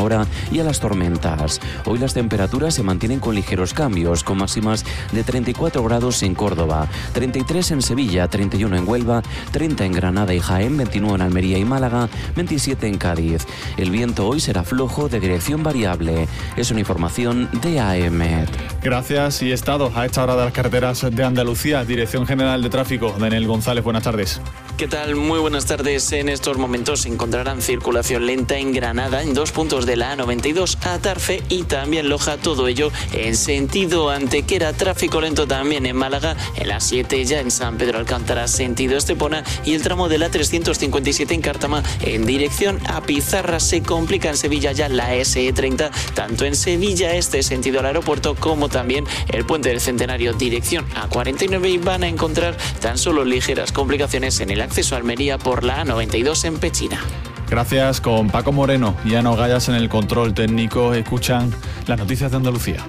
hora y a las tormentas. Hoy las temperaturas se mantienen con ligeros cambios, con máximas de 34 grados en Córdoba, 33 en Sevilla, 31 en Huelva, 30 en Granada y Jaén, 29 en Almería y Málaga, 27 en Cádiz. El viento hoy será flojo de dirección variable. Es una información de AEMET. Gracias. Y estado a esta hora de las carreteras de Andalucía. Dirección General de Tráfico, Daniel González, buenas tardes. ¿Qué tal? Muy buenas tardes. En estos momentos se encontrarán circulación lenta en Granada, en 2 puntos de la A92 a Tarfe y también Loja, todo ello en sentido Antequera. Tráfico lento también en Málaga, en la 7 ya en San Pedro Alcántara, sentido Estepona, y el tramo de la 357 en Cártama en dirección a Pizarra. Se complica en Sevilla ya la SE30, tanto en Sevilla Este sentido al aeropuerto como también el Puente del Centenario dirección A49, y van a encontrar tan solo ligeras complicaciones en el acceso a Almería por la A92 en Pechina. Gracias. Con Paco Moreno y Ano Gallas en el control técnico. Escuchan las noticias de Andalucía.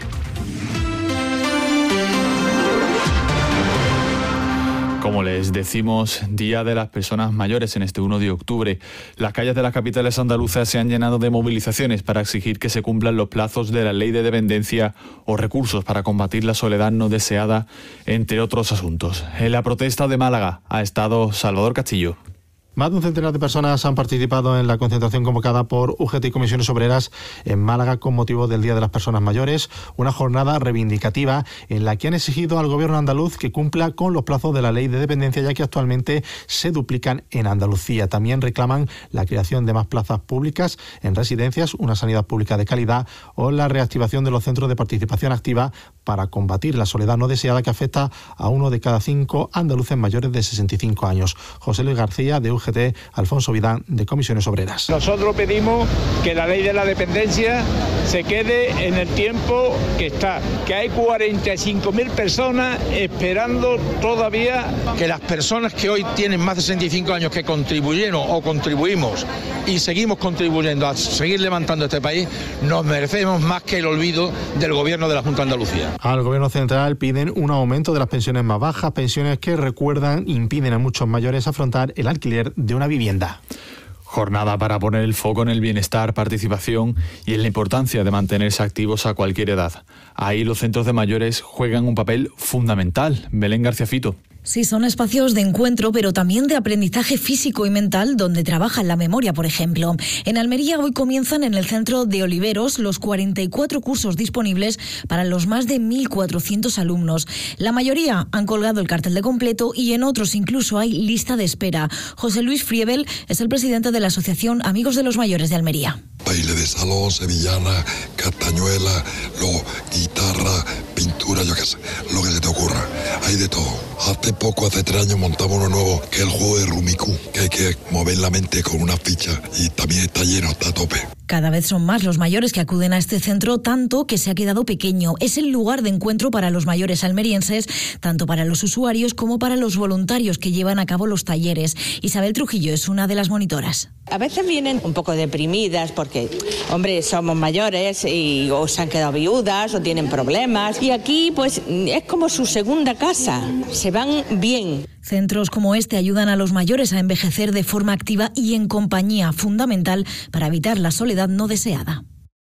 Como les decimos, Día de las Personas Mayores en este 1 de octubre. Las calles de las capitales andaluzas se han llenado de movilizaciones para exigir que se cumplan los plazos de la ley de dependencia o recursos para combatir la soledad no deseada, entre otros asuntos. En la protesta de Málaga ha estado Salvador Castillo. Más de un centenar de personas han participado en la concentración convocada por UGT y Comisiones Obreras en Málaga con motivo del Día de las Personas Mayores, una jornada reivindicativa en la que han exigido al gobierno andaluz que cumpla con los plazos de la ley de dependencia, ya que actualmente se duplican en Andalucía. También reclaman la creación de más plazas públicas en residencias, una sanidad pública de calidad o la reactivación de los centros de participación activa para combatir la soledad no deseada que afecta a 1 de cada 5 andaluces mayores de 65 años. José Luis García, de UGT, Alfonso Vidán, de Comisiones Obreras. Nosotros pedimos que la ley de la dependencia se quede en el tiempo que está, que hay 45.000 personas esperando todavía. Que las personas que hoy tienen más de 65 años que contribuyeron o contribuimos y seguimos contribuyendo a seguir levantando este país, nos merecemos más que el olvido del gobierno de la Junta de Andalucía. Al gobierno central piden un aumento de las pensiones más bajas, pensiones que, recuerdan, impiden a muchos mayores afrontar el alquiler de una vivienda. Jornada para poner el foco en el bienestar, participación y en la importancia de mantenerse activos a cualquier edad. Ahí los centros de mayores juegan un papel fundamental. Belén García Fito. Sí, son espacios de encuentro, pero también de aprendizaje físico y mental, donde trabajan la memoria, por ejemplo. En Almería hoy comienzan en el centro de Oliveros los 44 cursos disponibles para los más de 1.400 alumnos. La mayoría han colgado el cartel de completo y en otros incluso hay lista de espera. José Luis Friebel es el presidente de la Asociación Amigos de los Mayores de Almería. Baile de salón, sevillana, castañuela, luego guitarra, pintura, yo qué sé, lo que se te ocurra. Hay de todo. Hace 3 años montamos uno nuevo, que es el juego de Rummikub, que hay que mover la mente con una ficha y también está lleno, está a tope. Cada vez son más los mayores que acuden a este centro, tanto que se ha quedado pequeño. Es el lugar de encuentro para los mayores almerienses, tanto para los usuarios como para los voluntarios que llevan a cabo los talleres. Isabel Trujillo es una de las monitoras. A veces vienen un poco deprimidas porque, hombre, somos mayores y o se han quedado viudas o tienen problemas. Y aquí, pues, es como su segunda casa. Se van bien. Centros como este ayudan a los mayores a envejecer de forma activa y en compañía, fundamental para evitar la soledad no deseada.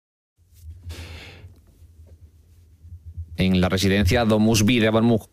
En la residencia Domus Vi de Balmuj.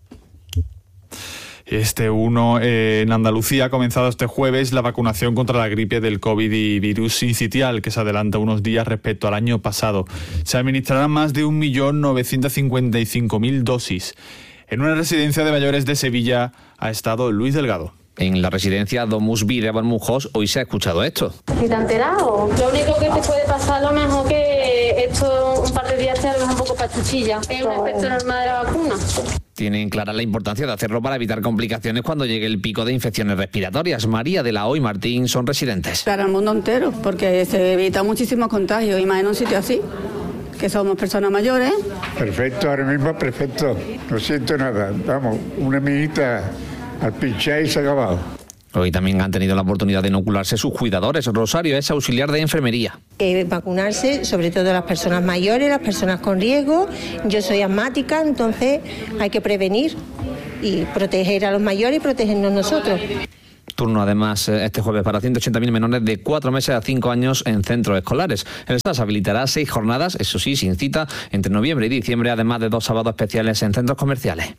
Este 1 en Andalucía ha comenzado este jueves la vacunación contra la gripe del COVID y virus sincitial, que se adelanta unos días respecto al año pasado. Se administrarán más de 1.955.000 dosis. En una residencia de mayores de Sevilla ha estado Luis Delgado. En la residencia Domus Vi de Balmujos hoy se ha escuchado esto. ¿Si te has enterado? Lo único que te puede pasar, a lo mejor que esto un par de días te haga un poco pachuchilla. Es un efecto normal de la vacuna. Tienen clara la importancia de hacerlo para evitar complicaciones cuando llegue el pico de infecciones respiratorias. María de la O y Martín son residentes. Para el mundo entero, porque se evita muchísimos contagios y más en un sitio así, que somos personas mayores. Perfecto, ahora mismo perfecto. No siento nada. Vamos, una minita al pinchar y se ha acabado. Hoy también han tenido la oportunidad de inocularse sus cuidadores. Rosario es auxiliar de enfermería. Vacunarse, sobre todo las personas mayores, las personas con riesgo. Yo soy asmática, entonces hay que prevenir y proteger a los mayores y protegernos nosotros. Turno además este jueves para 180.000 menores de 4 meses a 5 años en centros escolares. El SAS habilitará 6 jornadas, eso sí, sin cita, entre noviembre y diciembre, además de 2 sábados especiales en centros comerciales.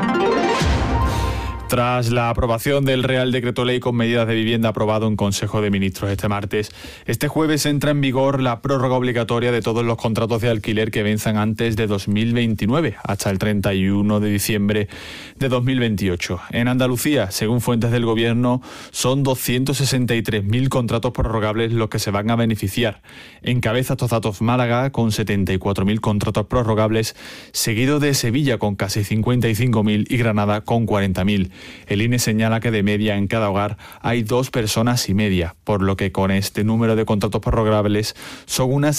Tras la aprobación del Real Decreto Ley con medidas de vivienda aprobado en Consejo de Ministros este martes, este jueves entra en vigor la prórroga obligatoria de todos los contratos de alquiler que venzan antes de 2029, hasta el 31 de diciembre de 2028. En Andalucía, según fuentes del Gobierno, son 263.000 contratos prorrogables los que se van a beneficiar. Encabeza estos datos Málaga, con 74.000 contratos prorrogables, seguido de Sevilla, con casi 55.000, y Granada, con 40.000. El INE señala que de media en cada hogar hay 2 personas y media, por lo que con este número de contratos prorrogables son unas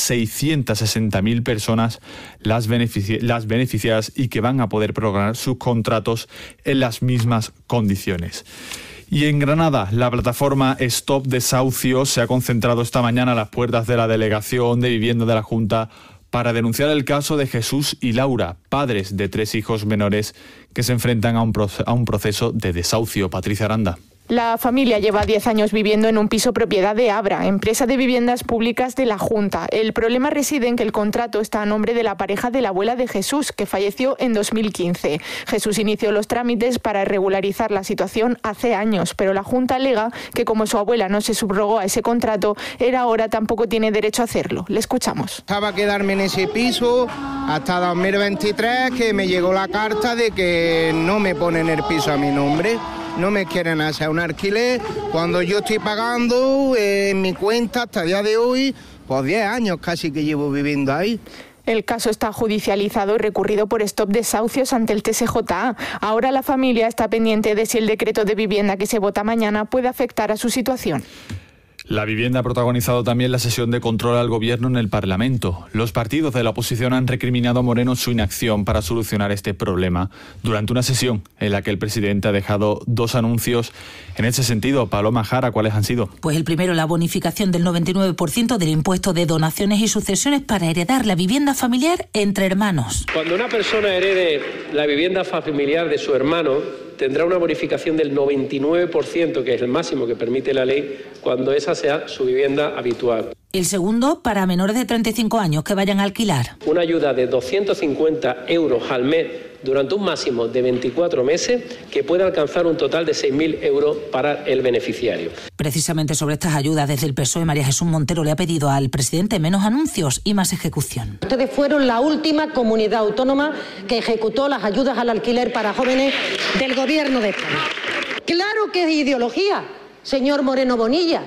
660.000 personas las beneficiadas y que van a poder prorrogar sus contratos en las mismas condiciones. Y en Granada, la plataforma Stop Desahucios se ha concentrado esta mañana a las puertas de la Delegación de Vivienda de la Junta para denunciar el caso de Jesús y Laura, padres de 3 hijos menores que se enfrentan a un proceso de desahucio. Patricia Aranda. La familia lleva 10 años viviendo en un piso propiedad de Abra, empresa de viviendas públicas de la Junta. El problema reside en que el contrato está a nombre de la pareja de la abuela de Jesús, que falleció en 2015. Jesús inició los trámites para regularizar la situación hace años, pero la Junta alega que como su abuela no se subrogó a ese contrato, él ahora tampoco tiene derecho a hacerlo. Le escuchamos. Estaba a quedarme en ese piso hasta 2023, que me llegó la carta de que no me ponen el piso a mi nombre. No me quieren hacer un alquiler cuando yo estoy pagando en mi cuenta hasta el día de hoy, pues 10 años casi que llevo viviendo ahí. El caso está judicializado y recurrido por Stop Desahucios ante el TSJA. Ahora la familia está pendiente de si el decreto de vivienda que se vota mañana puede afectar a su situación. La vivienda ha protagonizado también la sesión de control al Gobierno en el Parlamento. Los partidos de la oposición han recriminado a Moreno su inacción para solucionar este problema durante una sesión en la que el presidente ha dejado 2 anuncios en ese sentido. Paloma Jara, ¿cuáles han sido? Pues el primero, la bonificación del 99% del impuesto de donaciones y sucesiones para heredar la vivienda familiar entre hermanos. Cuando una persona herede la vivienda familiar de su hermano, tendrá una bonificación del 99%, que es el máximo que permite la ley, cuando esa sea su vivienda habitual. El segundo, para menores de 35 años que vayan a alquilar. Una ayuda de 250 euros al mes durante un máximo de 24 meses, que puede alcanzar un total de 6.000 euros para el beneficiario. Precisamente sobre estas ayudas, desde el PSOE, María Jesús Montero le ha pedido al presidente menos anuncios y más ejecución. Ustedes fueron la última comunidad autónoma que ejecutó las ayudas al alquiler para jóvenes del Gobierno de España. Claro que es ideología, señor Moreno Bonilla,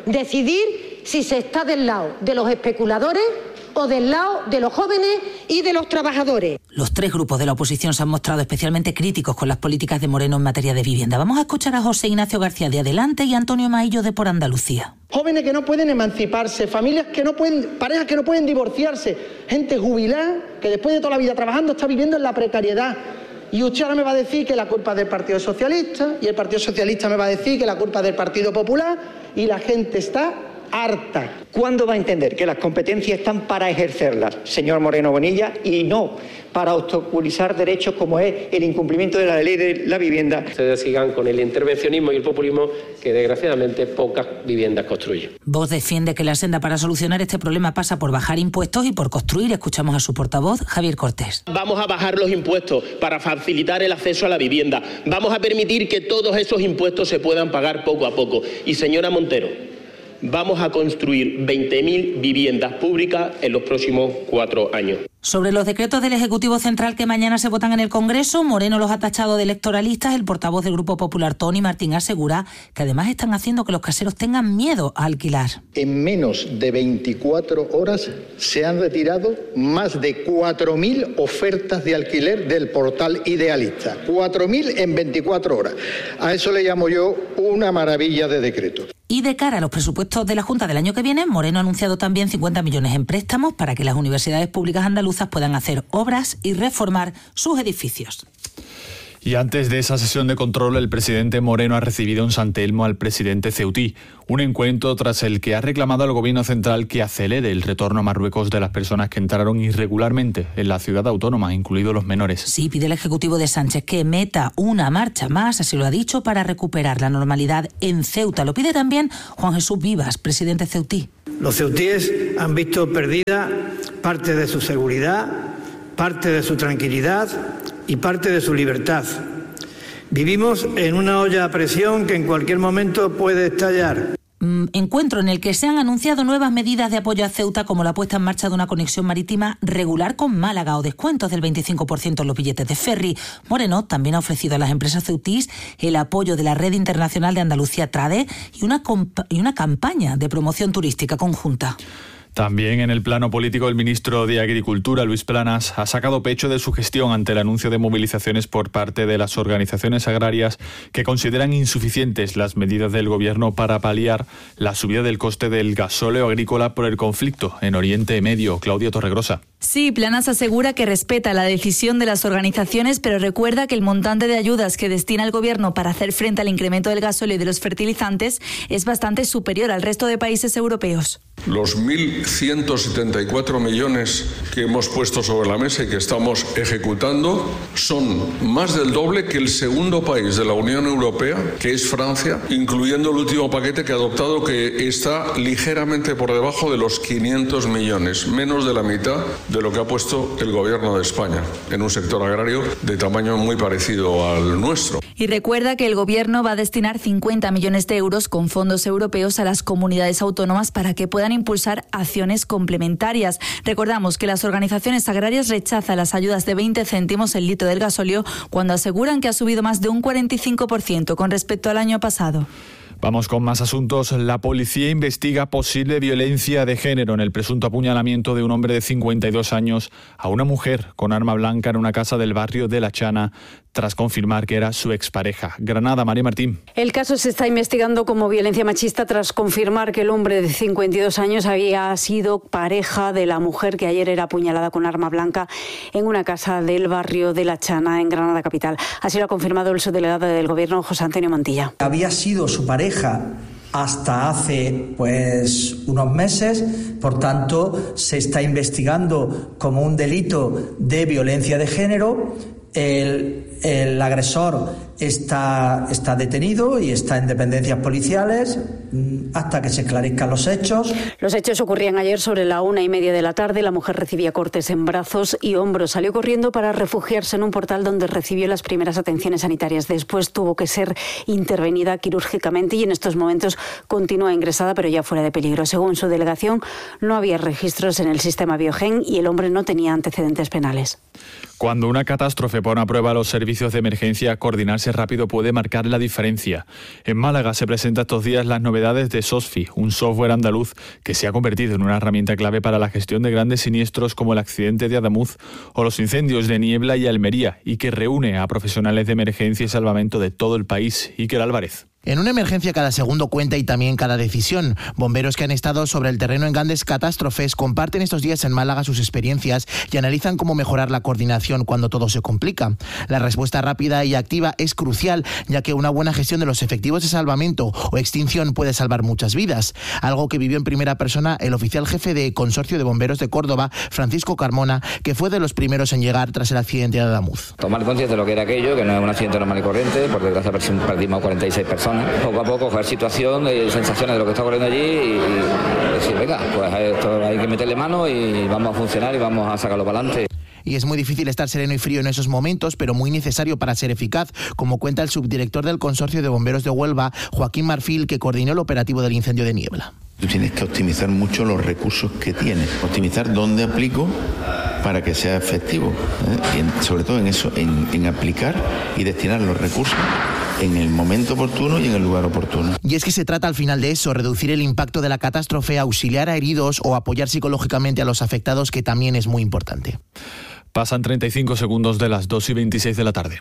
decidir si se está del lado de los especuladores o del lado de los jóvenes y de los trabajadores. Los 3 grupos de la oposición se han mostrado especialmente críticos con las políticas de Moreno en materia de vivienda. Vamos a escuchar a José Ignacio García de Adelante y Antonio Maillo de Por Andalucía. Jóvenes que no pueden emanciparse, familias que no pueden, parejas que no pueden divorciarse, gente jubilada que después de toda la vida trabajando está viviendo en la precariedad. Y usted ahora me va a decir que la culpa es del Partido Socialista, y el Partido Socialista me va a decir que la culpa es del Partido Popular, y la gente está harta. ¿Cuándo va a entender que las competencias están para ejercerlas, señor Moreno Bonilla, y no para obstaculizar derechos como es el incumplimiento de la ley de la vivienda? Ustedes sigan con el intervencionismo y el populismo, que desgraciadamente pocas viviendas construyen. Vox defiende que la senda para solucionar este problema pasa por bajar impuestos y por construir. Escuchamos a su portavoz, Javier Cortés. Vamos a bajar los impuestos para facilitar el acceso a la vivienda. Vamos a permitir que todos esos impuestos se puedan pagar poco a poco. Y señora Montero, vamos a construir 20.000 viviendas públicas en los próximos 4 años. Sobre los decretos del Ejecutivo Central que mañana se votan en el Congreso, Moreno los ha tachado de electoralistas. El portavoz del Grupo Popular, Tony Martín, asegura que además están haciendo que los caseros tengan miedo a alquilar. En menos de 24 horas se han retirado más de 4.000 ofertas de alquiler del portal Idealista. 4.000 en 24 horas. A eso le llamo yo una maravilla de decreto. Y de cara a los presupuestos de la Junta del año que viene, Moreno ha anunciado también 50 millones en préstamos para que las universidades públicas andaluzas puedan hacer obras y reformar sus edificios. Y antes de esa sesión de control, el presidente Moreno ha recibido en San Telmo al presidente ceutí, un encuentro tras el que ha reclamado al gobierno central que acelere el retorno a Marruecos de las personas que entraron irregularmente en la ciudad autónoma, incluidos los menores. Sí, pide el Ejecutivo de Sánchez que meta una marcha más, así lo ha dicho, para recuperar la normalidad en Ceuta. Lo pide también Juan Jesús Vivas, presidente ceutí. Los ceutíes han visto perdida parte de su seguridad, parte de su tranquilidad y parte de su libertad. Vivimos en una olla a presión que en cualquier momento puede estallar. Encuentro en el que se han anunciado nuevas medidas de apoyo a Ceuta, como la puesta en marcha de una conexión marítima regular con Málaga o descuentos del 25% en los billetes de ferry. Moreno también ha ofrecido a las empresas ceutís el apoyo de la Red Internacional de Andalucía Trade y una campaña de promoción turística conjunta. También en el plano político, el ministro de Agricultura, Luis Planas, ha sacado pecho de su gestión ante el anuncio de movilizaciones por parte de las organizaciones agrarias que consideran insuficientes las medidas del Gobierno para paliar la subida del coste del gasóleo agrícola por el conflicto en Oriente Medio. Claudia Torregrosa. Sí, Planas asegura que respeta la decisión de las organizaciones, pero recuerda que el montante de ayudas que destina el Gobierno para hacer frente al incremento del gasóleo y de los fertilizantes es bastante superior al resto de países europeos. Los 1.174 millones que hemos puesto sobre la mesa y que estamos ejecutando son más del doble que el segundo país de la Unión Europea, que es Francia, incluyendo el último paquete que ha adoptado, que está ligeramente por debajo de los 500 millones, menos de la mitad de lo que ha puesto el Gobierno de España en un sector agrario de tamaño muy parecido al nuestro. Y recuerda que el Gobierno va a destinar 50 millones de euros con fondos europeos a las comunidades autónomas para que puedan impulsar acciones complementarias. Recordamos que las organizaciones agrarias rechazan las ayudas de 20 céntimos el litro del gasóleo cuando aseguran que ha subido más de un 45% con respecto al año pasado. Vamos con más asuntos. La policía investiga posible violencia de género en el presunto apuñalamiento de un hombre de 52 años a una mujer con arma blanca en una casa del barrio de La Chana, tras confirmar que era su expareja. Granada, María Martín. El caso se está investigando como violencia machista tras confirmar que el hombre de 52 años había sido pareja de la mujer que ayer era apuñalada con arma blanca en una casa del barrio de La Chana, en Granada capital. Así lo ha confirmado el subdelegado del Gobierno, José Antonio Montilla. Había sido su pareja hasta hace unos meses, por tanto se está investigando como un delito de violencia de género. El agresor está detenido y está en dependencias policiales hasta que se esclarezcan los hechos. Los hechos ocurrían ayer sobre la 1:30 de la tarde. La mujer recibía cortes en brazos y hombros. Salió corriendo para refugiarse en un portal donde recibió las primeras atenciones sanitarias. Después tuvo que ser intervenida quirúrgicamente y en estos momentos continúa ingresada, pero ya fuera de peligro. Según su delegación, no había registros en el sistema Biogen y el hombre no tenía antecedentes penales. Cuando una catástrofe pone a prueba los servicios de emergencia, coordinarse rápido puede marcar la diferencia. En Málaga se presentan estos días las novedades de SOSFI, un software andaluz que se ha convertido en una herramienta clave para la gestión de grandes siniestros como el accidente de Adamuz o los incendios de Niebla y Almería, y que reúne a profesionales de emergencia y salvamento de todo el país. Iker Álvarez. En una emergencia cada segundo cuenta y también cada decisión. Bomberos que han estado sobre el terreno en grandes catástrofes comparten estos días en Málaga sus experiencias y analizan cómo mejorar la coordinación cuando todo se complica. La respuesta rápida y activa es crucial, ya que una buena gestión de los efectivos de salvamento o extinción puede salvar muchas vidas. Algo que vivió en primera persona el oficial jefe de Consorcio de Bomberos de Córdoba, Francisco Carmona, que fue de los primeros en llegar tras el accidente de Adamuz. Tomar conciencia de lo que era aquello, que no es un accidente normal y corriente, por desgracia perdimos 46 personas. Poco a poco coger situación, sensaciones de lo que está ocurriendo allí y decir, venga, pues a esto hay que meterle mano y vamos a funcionar y vamos a sacarlo para adelante. Y es muy difícil estar sereno y frío en esos momentos, pero muy necesario para ser eficaz, como cuenta el subdirector del Consorcio de Bomberos de Huelva, Joaquín Marfil, que coordinó el operativo del incendio de Niebla. Tú tienes que optimizar mucho los recursos que tienes, optimizar dónde aplico para que sea efectivo, y sobre todo en eso, en aplicar y destinar los recursos en el momento oportuno y en el lugar oportuno. Y es que se trata al final de eso, reducir el impacto de la catástrofe, auxiliar a heridos o apoyar psicológicamente a los afectados, que también es muy importante. Pasan 35 segundos de las 2:26 de la tarde.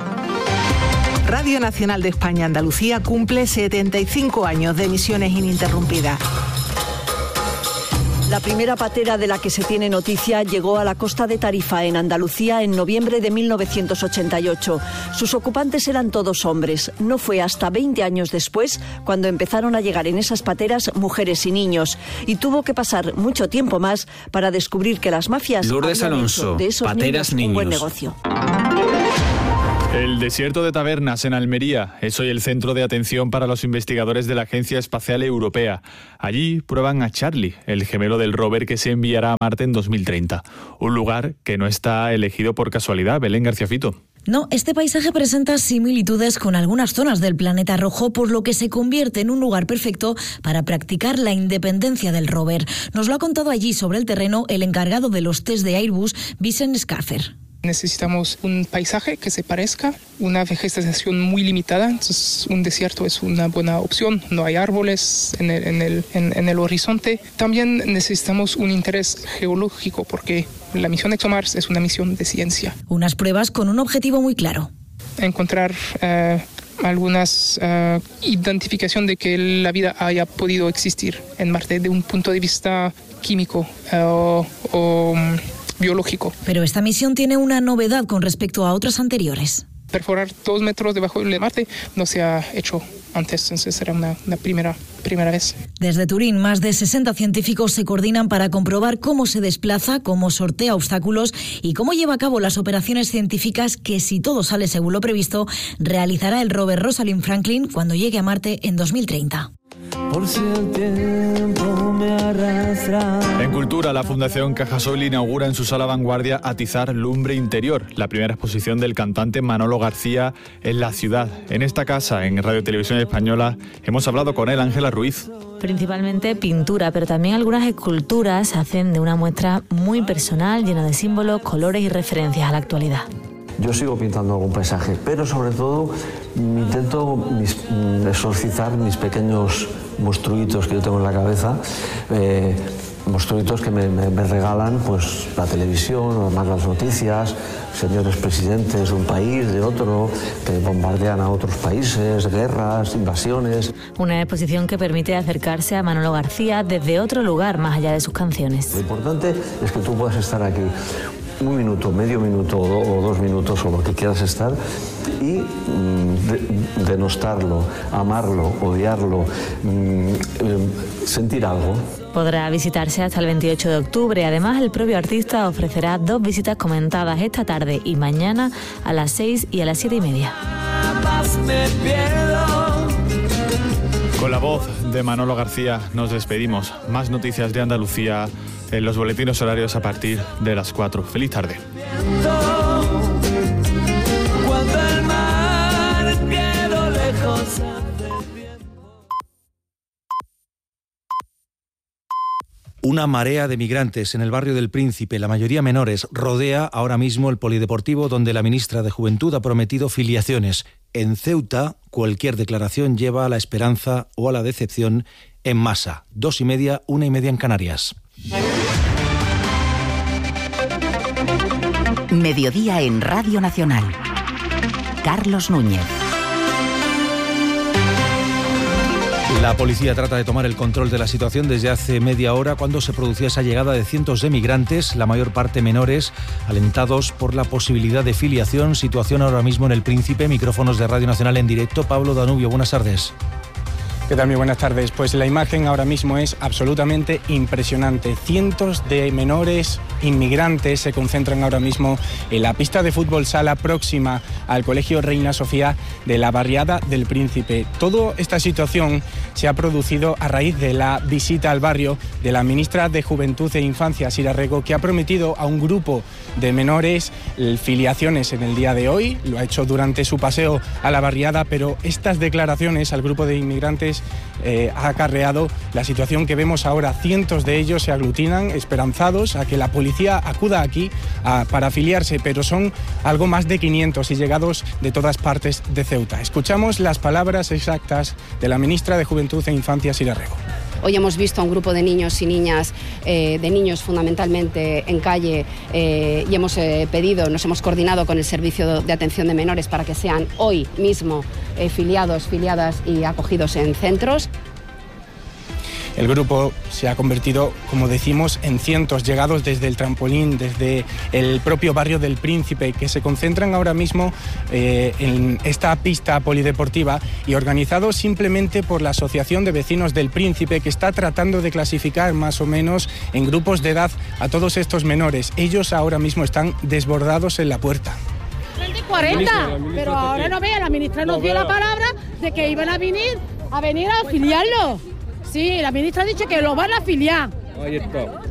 Radio Nacional de España Andalucía cumple 75 años de emisiones ininterrumpidas. La primera patera de la que se tiene noticia llegó a la costa de Tarifa, en Andalucía, en noviembre de 1988. Sus ocupantes eran todos hombres. No fue hasta 20 años después cuando empezaron a llegar en esas pateras mujeres y niños. Y tuvo que pasar mucho tiempo más para descubrir que las mafias Lourdes habían Alonso, hecho de esos pateras niños un buen niños. negocio. El desierto de Tabernas, en Almería, es hoy el centro de atención para los investigadores de la Agencia Espacial Europea. Allí prueban a Charlie, el gemelo del rover que se enviará a Marte en 2030. Un lugar que no está elegido por casualidad. Belén García Fito. No, este paisaje presenta similitudes con algunas zonas del planeta rojo, por lo que se convierte en un lugar perfecto para practicar la independencia del rover. Nos lo ha contado allí sobre el terreno el encargado de los test de Airbus, Vincent Scaffer. Necesitamos un paisaje que se parezca, una vegetación muy limitada, entonces un desierto es una buena opción, no hay árboles en el horizonte. También necesitamos un interés geológico porque la misión ExoMars es una misión de ciencia. Unas pruebas con un objetivo muy claro. Encontrar algunas identificación de que la vida haya podido existir en Marte de un punto de vista químico o biológico. Pero esta misión tiene una novedad con respecto a otras anteriores. Perforar 2 metros debajo de Marte no se ha hecho antes, entonces será una primera vez. Desde Turín, más de 60 científicos se coordinan para comprobar cómo se desplaza, cómo sortea obstáculos y cómo lleva a cabo las operaciones científicas que, si todo sale según lo previsto, realizará el rover Rosalind Franklin cuando llegue a Marte en 2030. Por si el tiempo me arrastra. En Cultura, la Fundación Cajasol inaugura en su sala Vanguardia Atizar Lumbre Interior, la primera exposición del cantante Manolo García en la ciudad. En esta casa, en Radio Televisión Española, hemos hablado con él, Ángela Ruiz. Principalmente pintura, pero también algunas esculturas hacen de una muestra muy personal, llena de símbolos, colores y referencias a la actualidad. Yo sigo pintando algún paisaje, pero sobre todo intento exorcizar mis pequeños monstruitos que yo tengo en la cabeza, monstruitos que me regalan pues la televisión, además las noticias, señores presidentes de un país, de otro, que bombardean a otros países, guerras, invasiones. Una exposición que permite acercarse a Manolo García desde otro lugar, más allá de sus canciones. Lo importante es que tú puedas estar aquí un minuto, medio minuto o 2 minutos o lo que quieras estar y denostarlo, amarlo, odiarlo, sentir algo. Podrá visitarse hasta el 28 de octubre. Además, el propio artista ofrecerá 2 visitas comentadas esta tarde y mañana a las 6 y a las 7:30. Con la voz de Manolo García nos despedimos. Más noticias de Andalucía en los boletines horarios a partir de las 4. Feliz tarde. Cuando el mar quedó lejos. Una marea de migrantes en el barrio del Príncipe, la mayoría menores, rodea ahora mismo el polideportivo donde la ministra de Juventud ha prometido filiaciones. En Ceuta, cualquier declaración lleva a la esperanza o a la decepción en masa. 2:30, 1:30 en Canarias. Mediodía en Radio Nacional. Carlos Núñez. La policía trata de tomar el control de la situación desde hace media hora cuando se producía esa llegada de cientos de migrantes, la mayor parte menores, alentados por la posibilidad de filiación. Situación ahora mismo en el Príncipe. Micrófonos de Radio Nacional en directo. Pablo Danubio, buenas tardes. ¿Qué tal? Muy buenas tardes. Pues la imagen ahora mismo es absolutamente impresionante. Cientos de menores inmigrantes se concentran ahora mismo en la pista de fútbol sala próxima al Colegio Reina Sofía de la barriada del Príncipe. Toda esta situación se ha producido a raíz de la visita al barrio de la ministra de Juventud e Infancia, Sira Rego, que ha prometido a un grupo de menores filiaciones en el día de hoy. Lo ha hecho durante su paseo a la barriada, pero estas declaraciones al grupo de inmigrantes ha acarreado la situación que vemos ahora. Cientos de ellos se aglutinan esperanzados a que la policía acuda aquí para afiliarse, pero son algo más de 500 y llegados de todas partes de Ceuta. Escuchamos las palabras exactas de la ministra de Juventud e Infancia, Sira Rego. Hoy hemos visto a un grupo de niños y niñas, de niños fundamentalmente en calle, y hemos nos hemos coordinado con el Servicio de Atención de Menores para que sean hoy mismo filiados, filiadas y acogidos en centros. El grupo se ha convertido, como decimos, en cientos, llegados desde el trampolín, desde el propio barrio del Príncipe, que se concentran ahora mismo en esta pista polideportiva y organizados simplemente por la Asociación de Vecinos del Príncipe, que está tratando de clasificar más o menos en grupos de edad a todos estos menores. Ellos ahora mismo están desbordados en la puerta. 40, pero ahora no vea, la ministra nos dio la palabra de que iban a venir a afiliarlo. Sí, la ministra ha dicho que lo van a afiliar. Ahí está.